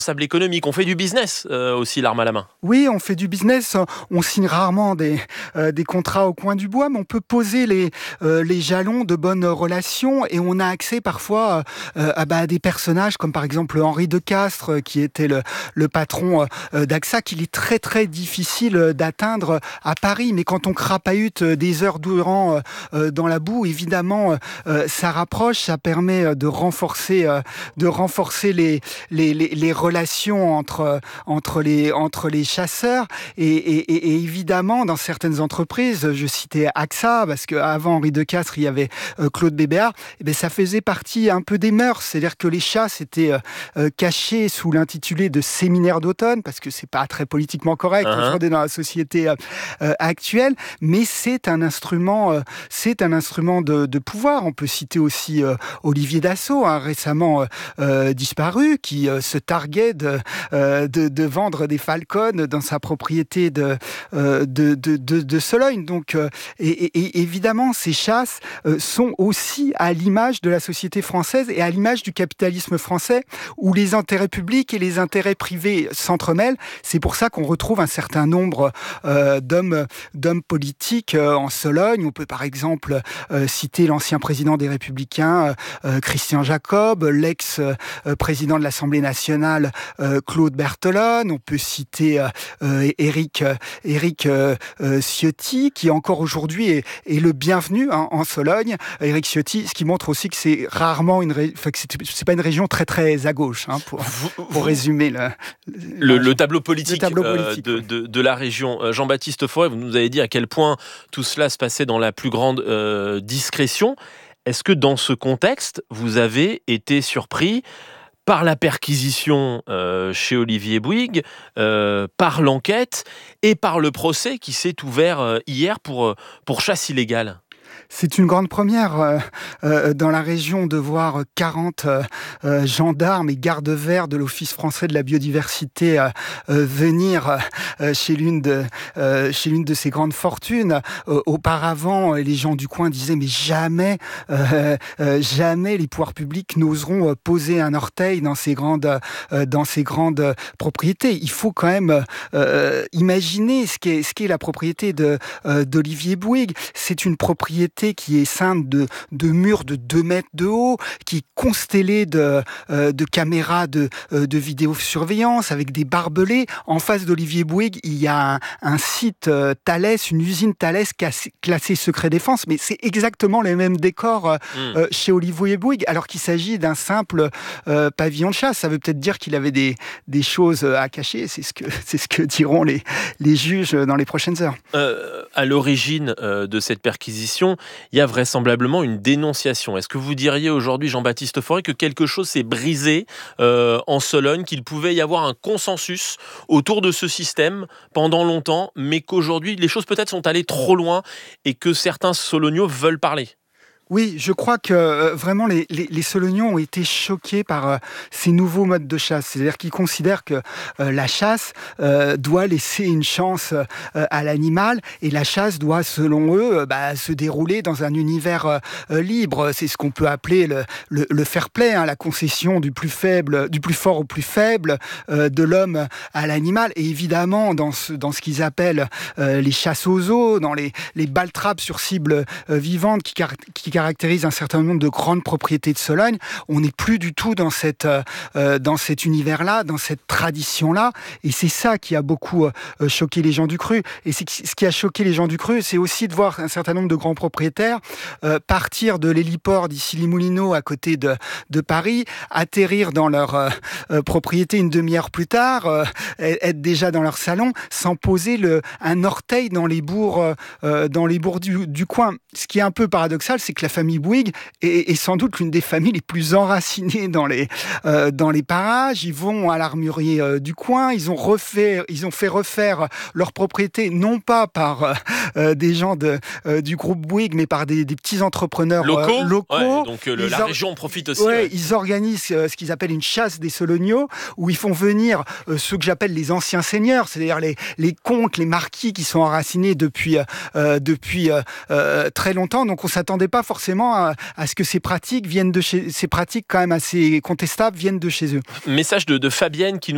responsable économique. On fait du business aussi, l'arme à la main. Oui, on fait du business. On signe rarement des contrats au coin du bois, mais on peut poser les jalons de bonnes relations et on a accès parfois à des personnages comme par exemple Henri de Castries, qui était le patron d'AXA, qu'il est très très difficile d'atteindre à Paris. Mais quand on crapahute des heures durant dans la boue, évidemment, ça rapproche, ça permet de renforcer les relations entre les chasseurs et évidemment dans certaines entreprises, je citais AXA parce qu'avant Henri de Castries il y avait Claude Bébéar, ça faisait partie un peu des mœurs, c'est-à-dire que les chasses étaient cachées sous l'intitulé de séminaire d'automne parce que c'est pas très politiquement correct aujourd'hui dans la société actuelle, mais c'est un instrument de pouvoir. On peut citer aussi Olivier Dassault, récemment disparu, qui se targuait de vendre des falcons dans sa propriété de Sologne. Donc, et évidemment, ces chasses sont aussi à l'image de la société française et à l'image du capitalisme français, où les intérêts publics et les intérêts privés s'entremêlent. C'est pour ça qu'on retrouve un certain nombre d'hommes politiques en Sologne. On peut par exemple citer l'ancien président des Républicains, Christian Jacob, l'ex-président de l'Assemblée nationale, Claude Berthelone. On peut citer Éric Ciotti, qui encore aujourd'hui est le bienvenu en Sologne. Éric Ciotti, ce qui montre aussi que c'est rarement c'est pas une région très très à gauche, pour résumer le tableau politique, de la région. Jean-Baptiste Forêt, vous nous avez dit à quel point tout cela se passait dans la plus grande discrétion. Est-ce que dans ce contexte, vous avez été surpris par la perquisition chez Olivier Bouygues, par l'enquête et par le procès qui s'est ouvert hier pour chasse illégale? C'est une grande première dans la région de voir 40 gendarmes et gardes-verts de l'Office français de la biodiversité venir chez l'une de ces grandes fortunes. Auparavant, les gens du coin disaient mais jamais les pouvoirs publics n'oseront poser un orteil dans ces grandes propriétés. Il faut quand même imaginer ce qu'est la propriété d'Olivier Bouygues. C'est une propriété qui est ceinte de murs de 2 mètres de haut, qui est constellée de caméras de vidéosurveillance avec des barbelés. En face d'Olivier Bouygues, il y a un site Thales, une usine Thales classée secret défense, mais c'est exactement les mêmes décors chez Olivier Bouygues, alors qu'il s'agit d'un simple pavillon de chasse. Ça veut peut-être dire qu'il avait des choses à cacher. C'est ce que diront les juges dans les prochaines heures. À l'origine de cette perquisition, il y a vraisemblablement une dénonciation. Est-ce que vous diriez aujourd'hui, Jean-Baptiste Forêt, que quelque chose s'est brisé en Sologne, qu'il pouvait y avoir un consensus autour de ce système pendant longtemps, mais qu'aujourd'hui, les choses peut-être sont allées trop loin et que certains Solognots veulent parler? Oui, je crois que vraiment les Solognots ont été choqués par ces nouveaux modes de chasse. C'est-à-dire qu'ils considèrent que la chasse doit laisser une chance à l'animal et la chasse doit, selon eux, se dérouler dans un univers libre. C'est ce qu'on peut appeler le fair play, la concession du plus fort au plus faible, de l'homme à l'animal. Et évidemment, dans ce qu'ils appellent les chasses aux os, dans les balles trappes sur cible vivante qui caractérise un certain nombre de grandes propriétés de Sologne, on n'est plus du tout dans cet univers-là, dans cette tradition-là, et c'est ça qui a beaucoup choqué les gens du Cru. Et ce qui a choqué les gens du Cru, c'est aussi de voir un certain nombre de grands propriétaires partir de l'héliport d'Issy-les-Moulineaux à côté de Paris, atterrir dans leur propriété une demi-heure plus tard, être déjà dans leur salon, sans poser un orteil dans les bourgs du coin. Ce qui est un peu paradoxal, c'est que la famille Bouygues est sans doute l'une des familles les plus enracinées dans les parages. Ils vont à l'armurier du coin, ils ont fait refaire leur propriété, non pas par des gens du groupe Bouygues, mais par des petits entrepreneurs locaux. Ouais, donc la région profite aussi. Ils organisent ce qu'ils appellent une chasse des Solognots, où ils font venir ceux que j'appelle les anciens seigneurs, c'est-à-dire les comtes, les marquis qui sont enracinés depuis très longtemps. Donc on s'attendait pas forcément à ce que ces pratiques quand même assez contestables viennent de chez eux. Message de Fabienne qui nous